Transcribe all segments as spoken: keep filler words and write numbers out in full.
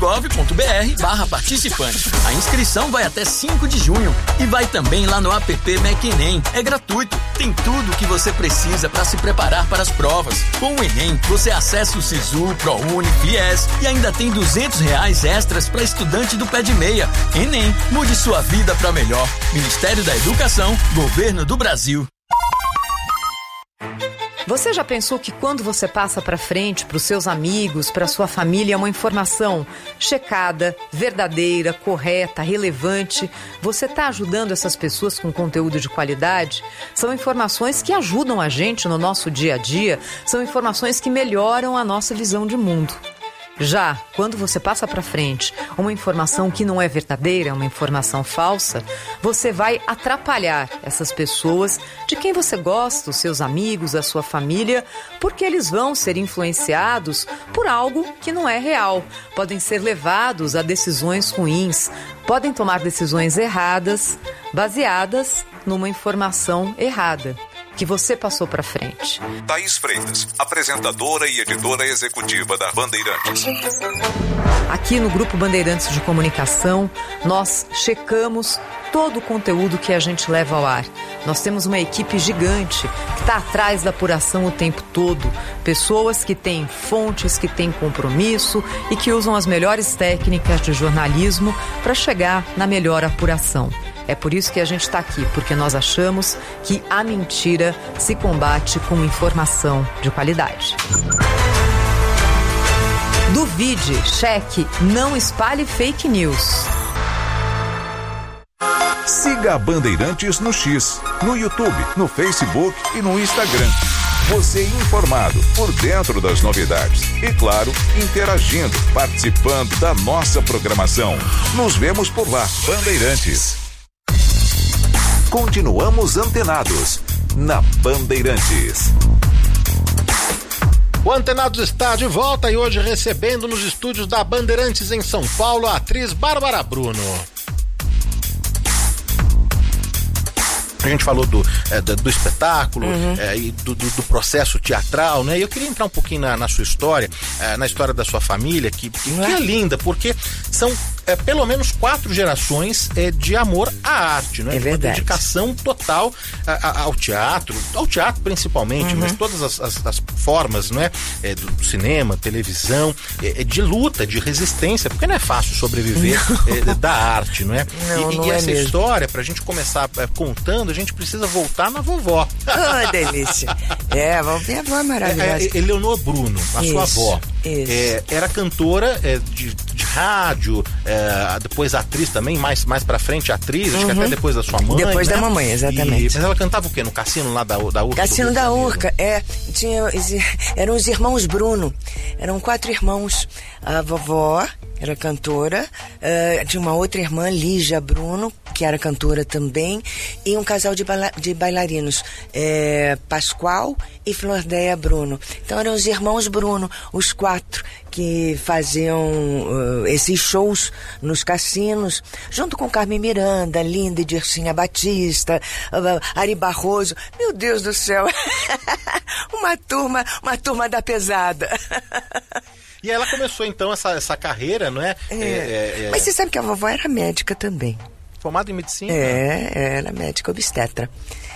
gov ponto br barra participante. A inscrição vai até cinco de junho e vai também lá no app MEC-Enem. É gratuito, tem tudo o que você precisa para se preparar para as provas. Com o Enem, você acessa o Sisu, ProUni, Fies e ainda tem duzentos reais extras para estudante do pé de meia. Enem, mude sua vida para melhor. Ministério da Educação, Governo do Brasil. Você já pensou que quando você passa para frente, para os seus amigos, para sua família, uma informação checada, verdadeira, correta, relevante, você está ajudando essas pessoas com conteúdo de qualidade? São informações que ajudam a gente no nosso dia a dia, são informações que melhoram a nossa visão de mundo. Já quando você passa para frente uma informação que não é verdadeira, uma informação falsa, você vai atrapalhar essas pessoas de quem você gosta, os seus amigos, a sua família, porque eles vão ser influenciados por algo que não é real. Podem ser levados a decisões ruins, podem tomar decisões erradas, baseadas numa informação errada que você passou para frente. Thaís Freitas, apresentadora e editora executiva da Bandeirantes. Aqui no Grupo Bandeirantes de Comunicação, nós checamos todo o conteúdo que a gente leva ao ar. Nós temos uma equipe gigante que está atrás da apuração o tempo todo. Pessoas que têm fontes, que têm compromisso e que usam as melhores técnicas de jornalismo para chegar na melhor apuração. É por isso que a gente está aqui, porque nós achamos que a mentira se combate com informação de qualidade. Duvide, cheque, não espalhe fake news. Siga a Bandeirantes no X, no YouTube, no Facebook e no Instagram. Você informado, por dentro das novidades. E claro, interagindo, participando da nossa programação. Nos vemos por lá, Bandeirantes. Continuamos antenados na Bandeirantes. O Antenados está de volta e hoje recebendo nos estúdios da Bandeirantes em São Paulo a atriz Bárbara Bruno. A gente falou do, é, do, do espetáculo, uhum. é, e do, do, do processo teatral, né? E eu queria entrar um pouquinho na, na sua história, é, na história da sua família, que, que, que é linda, porque são é, pelo menos quatro gerações é, de amor à arte, né? É verdade. Uma dedicação total a, a, ao teatro, ao teatro principalmente, uhum. mas todas as, as, as formas, não é? É, do cinema, televisão, é, é de luta, de resistência, porque não é fácil sobreviver é, da arte, não é? Não, e não e é essa mesmo. História, pra gente começar é, contando, a gente precisa voltar na vovó. Oh, delícia. É, a minha avó é maravilhosa. É, é, Eleonor Bruno, a isso, sua avó. Isso. É, era cantora é, de, de rádio, é, depois atriz também, mais, mais pra frente atriz, uhum. acho que até depois da sua mãe. Depois né? da mamãe, exatamente. E, mas ela cantava o quê? No cassino lá da, da Urca? Cassino da Urca, é. Tinha, eram os irmãos Bruno. Eram quatro irmãos. A vovó era cantora, uh, tinha uma outra irmã, Lígia Bruno, que era cantora também, e um casal de, baila- de bailarinos, é, Pascoal e Flordeia Bruno. Então eram os irmãos Bruno, os quatro, que faziam uh, esses shows nos cassinos, junto com Carmen Miranda, Linda e Dircinha Batista, uh, Ari Barroso. Meu Deus do céu! uma turma, uma turma da pesada. E ela começou então essa, essa carreira, não é? É. É, é, é... Mas você sabe que a vovó era médica também. Formada em medicina? É, era médica obstetra.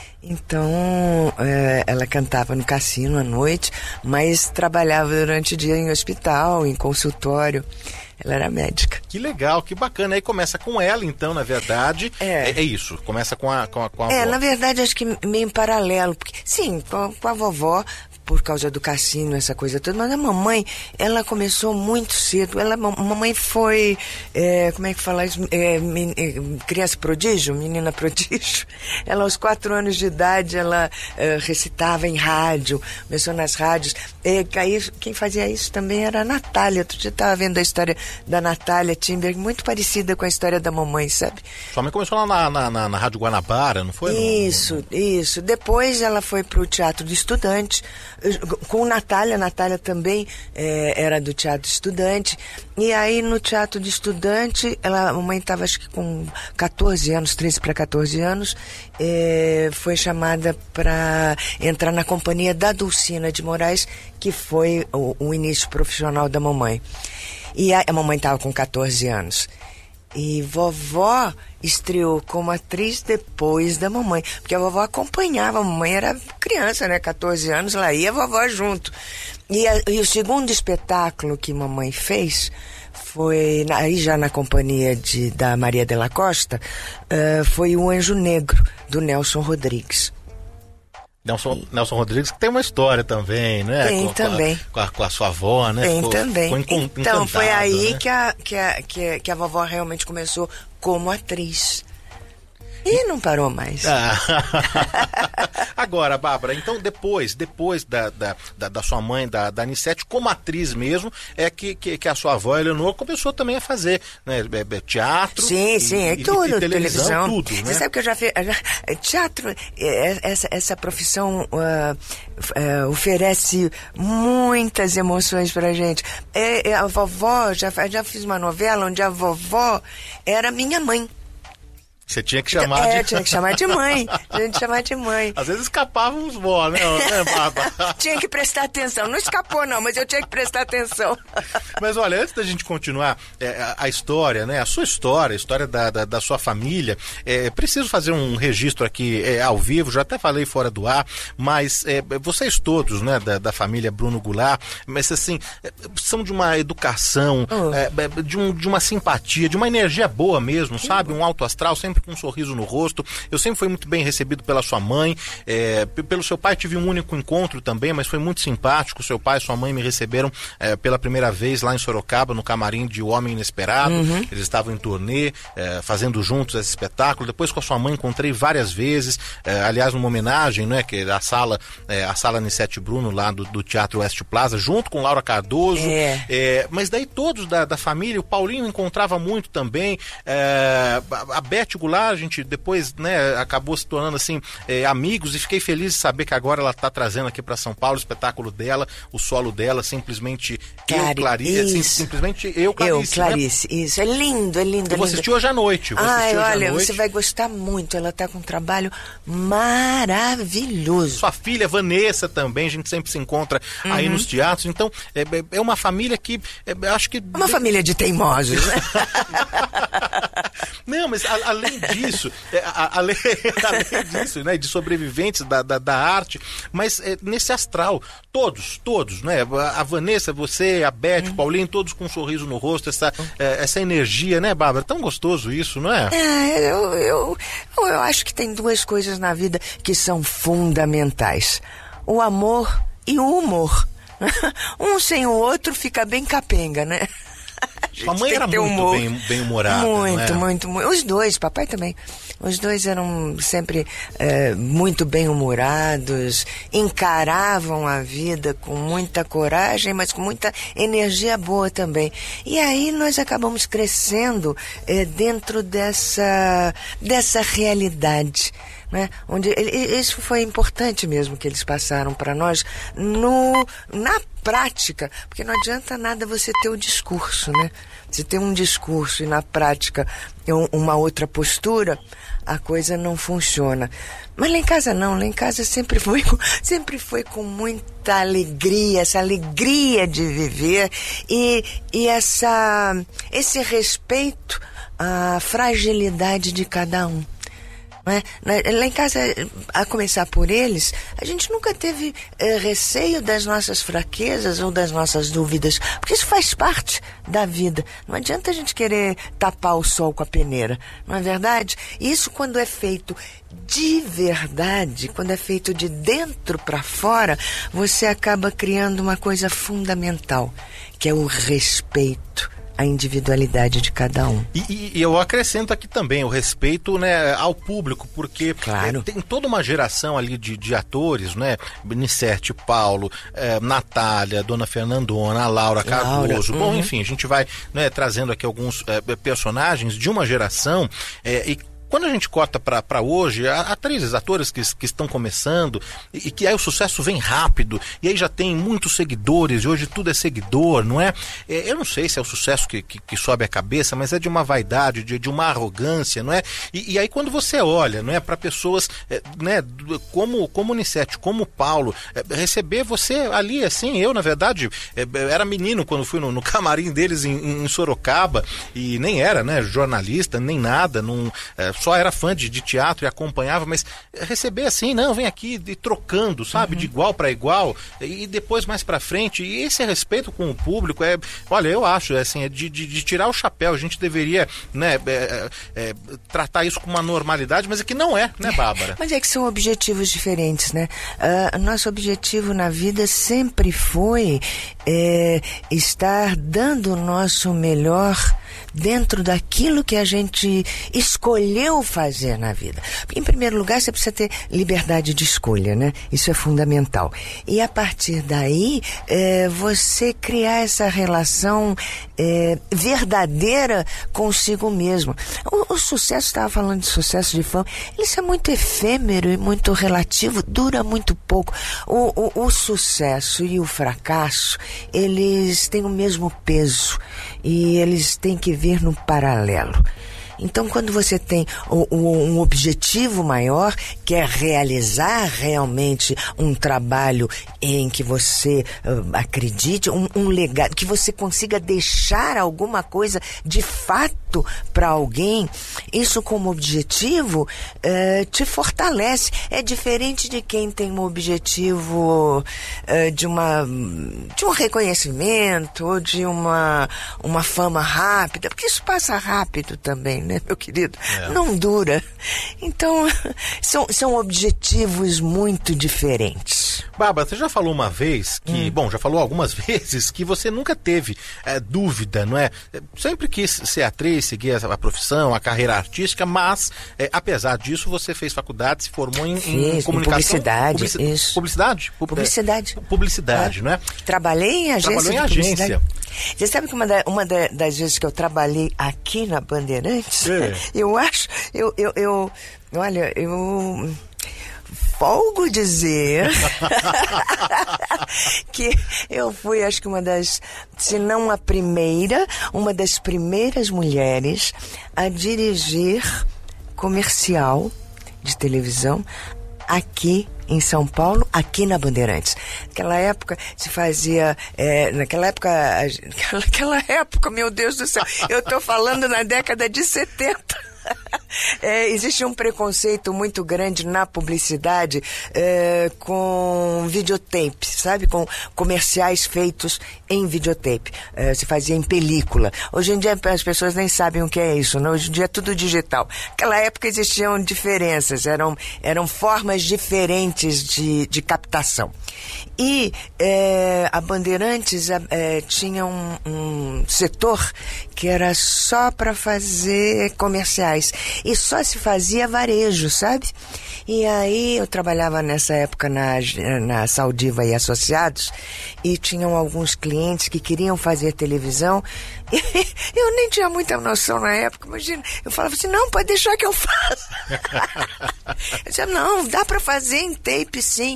Então, é, ela cantava no cassino à noite, mas trabalhava durante o dia em hospital, em consultório. Ela era médica. Que legal, que bacana. Aí começa com ela, então, na verdade. É, é, é isso, começa com a, com a, com a É, avó. na verdade, acho que meio em paralelo. Porque, sim, com a, com a vovó, por causa do cassino, essa coisa toda. Mas a mamãe, ela começou muito cedo. Ela, a mamãe foi, é, como é que fala isso? É, men, é, criança prodígio, menina prodígio. Ela, aos quatro anos de idade, ela é, recitava em rádio, começou nas rádios. É, quem fazia isso também era a Natália. Outro dia eu estava vendo a história da Natália Timberg, muito parecida com a história da mamãe, sabe? Sua mãe começou lá na, na, na, na Rádio Guanabara, não foi? Isso, no, no... isso. Depois ela foi pro Teatro do Estudante, com Natália. Natália também é, era do Teatro Estudante. E aí no Teatro do Estudante, ela, a mamãe estava acho que com catorze anos, treze para catorze anos, é, foi chamada para entrar na companhia da Dulcina de Moraes, que foi o, o início profissional da mamãe. E a, a mamãe estava com catorze anos. E vovó estreou como atriz depois da mamãe, porque a vovó acompanhava, a mamãe era criança, né, catorze anos, lá ia a vovó junto. E, a, e o segundo espetáculo que mamãe fez foi, aí já na companhia de, da Maria de la Costa, uh, foi O Anjo Negro, do Nelson Rodrigues. Nelson, Nelson Rodrigues, que tem uma história também, né? Tem com, também. Com a, com a sua avó, né? Tem ficou, também. Ficou encon, então, foi aí né? que, a, que, a, que, a, que a vovó realmente começou como atriz. E não parou mais. Ah. Agora, Bárbara, então depois, depois da, da, da, da sua mãe, da, da Anissete, como atriz mesmo, é que, que, que a sua avó, Eleonor, começou também a fazer, né, teatro. Sim, e, sim, é e, tudo, e televisão, televisão. Tudo, né? Você sabe que eu já fiz. Já, teatro, essa, essa profissão uh, uh, oferece muitas emoções pra gente. É, é, a vovó, já, já fiz uma novela onde a vovó era minha mãe. Você tinha que chamar é, de... tinha que chamar de mãe. Tinha que chamar de mãe. Às vezes escapavam uns vó, né, né Bárbara? Tinha que prestar atenção. Não escapou, não, mas eu tinha que prestar atenção. Mas olha, antes da gente continuar é, a, a história, né, a sua história, a história da, da, da sua família, é, preciso fazer um registro aqui é, ao vivo, já até falei fora do ar, mas é, vocês todos, né, da, da família Bruno Goulart, mas assim, é, são de uma educação, oh. é, de, um, de uma simpatia, de uma energia boa mesmo, sabe? Um alto astral, sempre com um sorriso no rosto. Eu sempre fui muito bem recebido pela sua mãe, é, pelo seu pai tive um único encontro também, mas foi muito simpático. Seu pai e sua mãe me receberam é, pela primeira vez lá em Sorocaba, no camarim de O Homem Inesperado. Uhum. Eles estavam em turnê, é, fazendo juntos esse espetáculo. Depois com a sua mãe encontrei várias vezes, é, aliás numa homenagem, né, que a sala, é, a sala Anissete Bruno lá do, do Teatro Oeste Plaza, junto com Laura Cardoso. É. É, mas daí todos da, da família, o Paulinho encontrava muito também, é, a, a Beth Goulart, a gente depois, né, acabou se tornando assim, é, amigos, e fiquei feliz de saber que agora ela está trazendo aqui para São Paulo o espetáculo dela, o solo dela, simplesmente Clari, eu, Clarice, assim, simplesmente eu, Clarice. Eu, Clarice, né? Isso, é lindo, é lindo. Eu vou assistir hoje à noite. Ai, olha, você vai gostar muito, ela está com um trabalho maravilhoso. Sua filha, Vanessa, também, a gente sempre se encontra uhum. aí nos teatros, então é, é uma família que, é, acho que... Uma família de teimosos, né? Não, mas a, além disso, é, a, além, além disso, né, de sobreviventes da, da, da arte, mas é, nesse astral, todos, todos, né, a Vanessa, você, a Beth, uhum. o Paulinho, todos com um sorriso no rosto, essa, é, essa energia, né, Bárbara? Tão gostoso isso, não é? É, eu, eu, eu acho que tem duas coisas na vida que são fundamentais: o amor e o humor. Um sem o outro fica bem capenga, né? Sua mãe era muito bem, bem humorada, muito, não é? muito, muito. Os dois, papai também. Os dois eram sempre é, muito bem humorados, encaravam a vida com muita coragem, mas com muita energia boa também. E aí nós acabamos crescendo é, dentro dessa, dessa realidade. Né? Onde isso foi importante mesmo que eles passaram para nós no, na prática, porque não adianta nada você ter o discurso, né? Você ter um discurso e na prática uma outra postura, a coisa não funciona. Mas lá em casa não, lá em casa sempre foi, sempre foi com muita alegria, essa alegria de viver e, e essa, esse respeito à fragilidade de cada um. Né? Lá em casa, a começar por eles, a gente nunca teve eh, receio das nossas fraquezas ou das nossas dúvidas, porque isso faz parte da vida. Não adianta a gente querer tapar o sol com a peneira, não é verdade? Isso, quando é feito de verdade, quando é feito de dentro para fora, você acaba criando uma coisa fundamental, que é o respeito a individualidade de cada um. E, e eu acrescento aqui também o respeito, né, ao público, porque claro. é, tem toda uma geração ali de, de atores, né, Benicete, Paulo, é, Natália, Dona Fernandona, a Laura Cardoso, Laura. Bom, uhum. enfim, a gente vai, né, trazendo aqui alguns é, personagens de uma geração é, e quando a gente corta para hoje, atrizes, atores que, que estão começando, e, e que aí o sucesso vem rápido, e aí já tem muitos seguidores, e hoje tudo é seguidor, não é? é eu não sei se é o sucesso que, que, que sobe a cabeça, mas é de uma vaidade, de, de uma arrogância, não é? E, e aí quando você olha, não é, para pessoas, é, né, como, como Unicete, como Paulo, é, receber você ali, assim, eu, na verdade, é, era menino quando fui no, no camarim deles em, em Sorocaba, e nem era, né, jornalista, nem nada, não, é, só era fã de, de teatro e acompanhava, mas receber assim, não, vem aqui de, trocando, sabe, uhum. de igual para igual, e depois mais para frente, e esse respeito com o público, é, olha, eu acho, é, assim, é de, de, de tirar o chapéu, a gente deveria, né, é, é, tratar isso com uma normalidade, mas é que não é, né, Bárbara? Mas é que são objetivos diferentes, né? Uh, nosso objetivo na vida sempre foi é, estar dando o nosso melhor dentro daquilo que a gente escolheu fazer na vida. Em primeiro lugar, você precisa ter liberdade de escolha, né? Isso é fundamental. E a partir daí, é, você criar essa relação é, verdadeira consigo mesmo. O, o sucesso, estava falando de sucesso de fama, isso é muito efêmero e muito relativo, dura muito pouco. O, o, o sucesso e o fracasso, eles têm o mesmo peso e eles têm que vir no paralelo. Então, quando você tem um, um objetivo maior, que é realizar realmente um trabalho em que você uh, acredite, um, um legado, que você consiga deixar alguma coisa de fato para alguém, isso como objetivo uh, te fortalece. É diferente de quem tem um objetivo uh, de, uma, de um reconhecimento ou de uma, uma fama rápida, porque isso passa rápido também, né? Meu querido, é. Não dura. Então, são, são objetivos muito diferentes. Bárbara, você já falou uma vez que, hum. bom, já falou algumas vezes que você nunca teve é, dúvida, não é? Sempre quis ser atriz, seguir a, a profissão, a carreira artística, mas, é, apesar disso, você fez faculdade, se formou em, em comunicação. Publicidade, publici- isso. Publicidade? Publicidade. Publicidade, é. não é? Trabalhei em agência Trabalhou em de publicidade. agência. Você sabe que uma, da, uma da, das vezes que eu trabalhei aqui na Bandeirantes, é. eu acho, eu, eu, eu, olha, eu folgo dizer que eu fui, acho que uma das, se não a primeira, uma das primeiras mulheres a dirigir comercial de televisão aqui em São Paulo, aqui na Bandeirantes. Naquela época se fazia, é, naquela época, naquela época, meu Deus do céu, eu estou falando na década de setenta. É, existe um preconceito muito grande na publicidade é, com videotape, sabe? Com comerciais feitos em videotape. É, se fazia em película. Hoje em dia as pessoas nem sabem o que é isso, não? Hoje em dia é tudo digital. Naquela época existiam diferenças, eram, eram formas diferentes de, de captação. E é, a Bandeirantes é, tinha um, um setor que era só para fazer comerciais. E só se fazia varejo, sabe? E aí eu trabalhava nessa época na, na Saldiva e Associados e tinham alguns clientes que queriam fazer televisão. E eu nem tinha muita noção na época, imagina. Eu falava assim, não, pode deixar que eu faça. Eu dizia, não, dá para fazer em tape sim.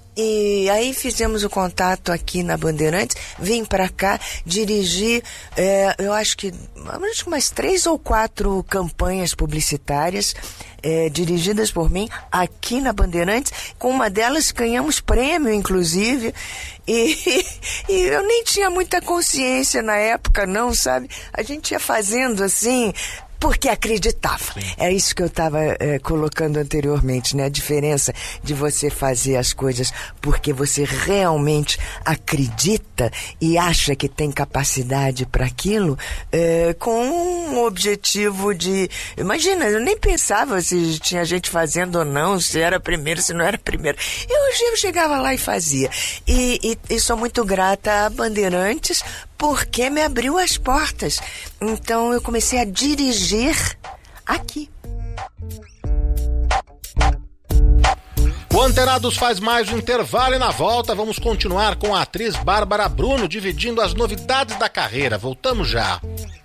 E aí fizemos o contato aqui na Bandeirantes, vim para cá dirigir, é, eu acho que acho que umas três ou quatro campanhas publicitárias é, dirigidas por mim aqui na Bandeirantes. Com uma delas ganhamos prêmio, inclusive, e, e eu nem tinha muita consciência na época, não, sabe? A gente ia fazendo assim, porque acreditava. Sim. É isso que eu estava é, colocando anteriormente, né? A diferença de você fazer as coisas porque você realmente acredita e acha que tem capacidade para aquilo, é, com um objetivo de... Imagina, eu nem pensava se tinha gente fazendo ou não, se era primeiro, se não era primeiro. Eu, eu chegava lá e fazia. E, e, e sou muito grata a Bandeirantes porque me abriu as portas. Então eu comecei a dirigir aqui. O Antenados faz mais um intervalo e na volta vamos continuar com a atriz Bárbara Bruno dividindo as novidades da carreira. Voltamos já.